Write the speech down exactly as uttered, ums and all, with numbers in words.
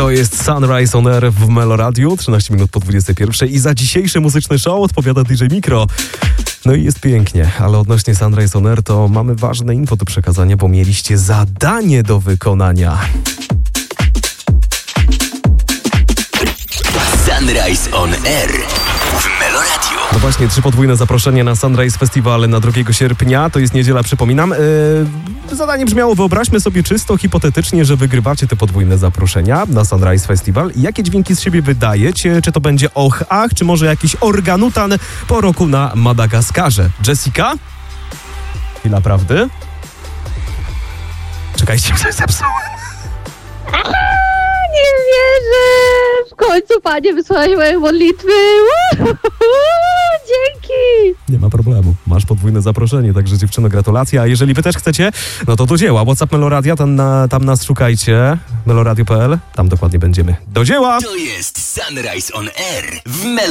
To jest Sunrise on Air w Meloradiu, trzynaście minut po dwudziestej pierwszej i za dzisiejszy muzyczny show odpowiada D J Mikro. No i jest pięknie, ale odnośnie Sunrise on Air to mamy ważne info do przekazania, bo mieliście zadanie do wykonania. Sunrise on Air w Meloradiu. No właśnie, trzy podwójne zaproszenie na Sunrise Festival na drugiego sierpnia, to jest niedziela, przypominam. Yy, zadanie brzmiało, wyobraźmy sobie czysto hipotetycznie, że wygrywacie te podwójne zaproszenia na Sunrise Festival. Jakie dźwięki z siebie wydajecie? Czy to będzie och, ach, czy może jakiś organutan po roku na Madagaskarze? Jessica? Chwila prawdy? Czekajcie, coś zepsułem. Nie wierzę! W końcu, Panie, wysłałeś moje modlitwy! Dzięki! Nie ma problemu. Masz podwójne zaproszenie, także dziewczyno, gratulacje. A jeżeli wy też chcecie, no to do dzieła. WhatsApp Meloradia, tam, na, tam nas szukajcie. meloradio kropka p l, tam dokładnie będziemy. Do dzieła! To jest Sunrise on Air w Meloradiu.